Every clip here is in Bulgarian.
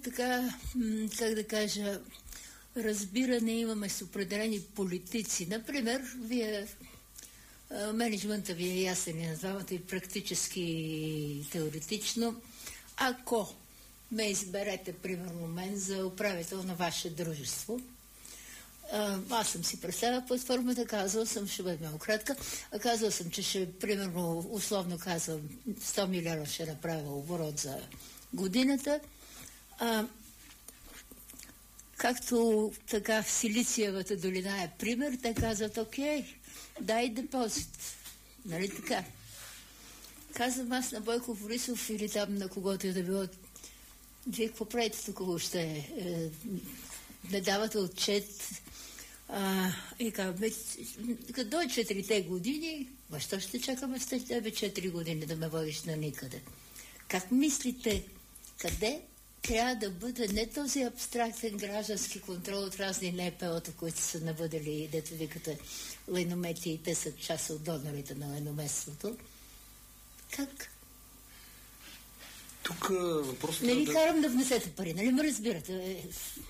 Така, как да кажа, разбиране имаме с определени политици. Например, менеджмента ви е ясен и на двамата и практически и теоретично. Ако ме изберете, примерно мен, за управител на ваше дружество, аз съм си представила платформата, казала съм, ще бъде много кратка, казала съм, че ще, примерно, условно казвам, 100 милиона ще направя оборот за годината. Както така в Силициевата долина е пример, те казват, окей, дай депозит. Нали така? Казвам аз на Бойко Борисов или там на когото е да било, вие какво правите тук въобще? Не давате отчет. И казваме, като дойде 4-те години, защо ще чакаме с тебе 4 години да ме водиш на никъде? Как мислите, къде трябва да бъде не този абстрактен граждански контрол от разни НПО-та, които са навъдали, дето викате леномети и те са част от донорите на ленометството? Как? Тук въпросът не ви карам да внесете пари, нали ме разбирате?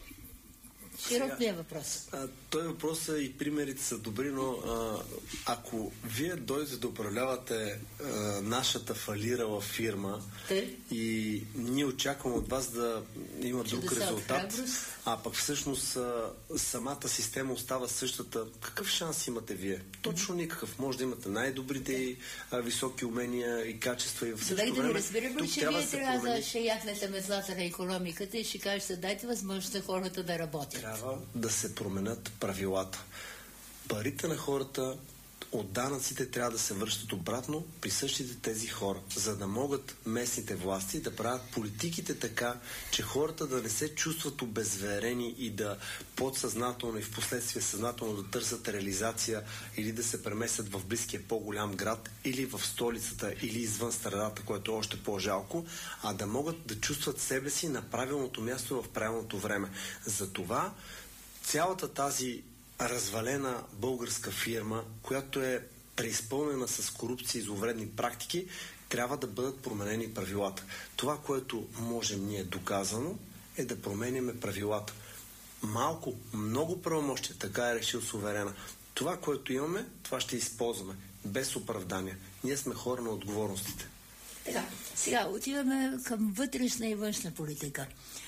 Широк ми е въпрос. Той въпрос и примерите са добри, но ако вие дойдете да управлявате нашата фалирала фирма и ние очакваме от вас да има друг резултат, а пък всъщност самата система остава същата, какъв шанс имате вие? Точно никакъв. Може да имате най-добрите и високи умения и качества и в същото време. Да разбираме, че вие трябва да ще яхнете метлата на икономиката и ще кажете, дайте възможност на хората да работят. Трябва да се променят правилата. Парите на хората от данъците трябва да се връщат обратно при същите тези хора, за да могат местните власти да правят политиките така, че хората да не се чувстват обезверени и да подсъзнателно и в последствие съзнателно да търсят реализация или да се преместят в близкия по-голям град или в столицата или извън страдата, което е още по-жалко, а да могат да чувстват себе си на правилното място в правилното време. Затова цялата тази развалена българска фирма, която е преизпълнена с корупция и зловредни практики, трябва да бъдат променени правилата. Това, което можем ние доказано, е да променяме правилата. Малко, много правомощия, така е решил суверена. Това, което имаме, това ще използваме. Без оправдания. Ние сме хора на отговорностите. Така, сега отиваме към вътрешна и външна политика.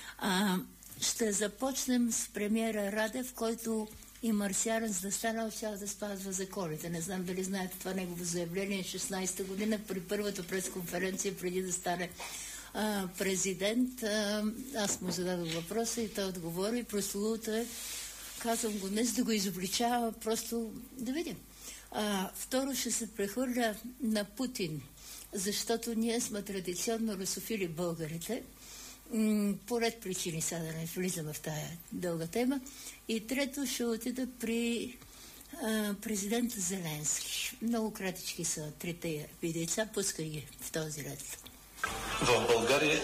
Ще започнем с премиера Радев, който и марсианец да стане цял да спазва законите. Не знам дали знаете това негово заявление 16-та година при първата пресконференция преди да стане президент. Аз му зададох въпроса и той отговори. Прословуто е, казвам го днес да го изобличава, просто да видим. Второ, ще се прехвърля на Путин, защото ние сме традиционно русофили българите. По ред причини, сега да не влизаме в тая дълга тема. И трето, ще отида при президента Зеленски. Много кратички са трите видеца, пускай ги в този ред. В България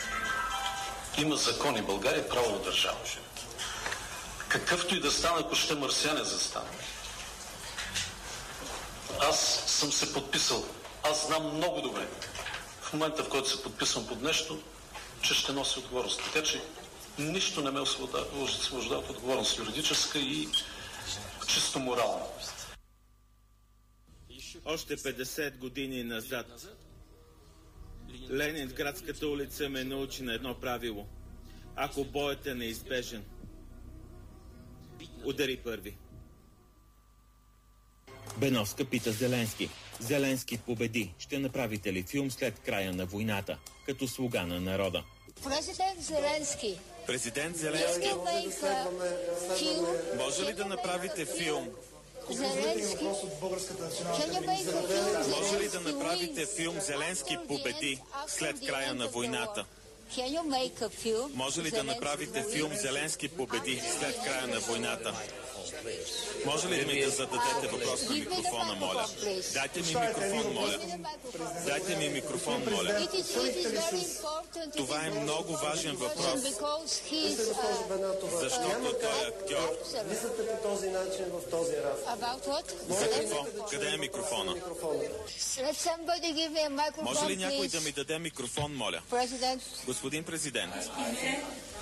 има закони. България е правова държава. Какъвто и да стане, ако ще марсианец да стане. Аз съм се подписал. Аз знам много добре. В момента, в който се подписвам под нещо, че ще носи отговорност. Така че нищо не ме освобождава от отговорност юридическа и чисто морална. Още 50 години назад Ленин в градската улица ме научи на едно правило. Ако боят е неизбежен, удари първи. Беновска пита Зеленски. Зеленски победи. Ще направите ли филм след края на войната, като слуга на народа? Президент Зеленски. Президент Зеленски. Може ли да направите филм? Зеленски. Може ли да направите филм Зеленски победи след края на войната? Може ли да направите филм Зеленски победи след края на войната? Може ли ми да зададете въпрос на микрофона, моля? Дайте ми микрофон, моля. Дайте ми микрофон, моля. Това е много важен въпрос. Защото той е актьор. Мислите по този начин в този разговор. За какво? Къде е микрофона? Може ли някой да ми даде микрофон, моля? Господин президент.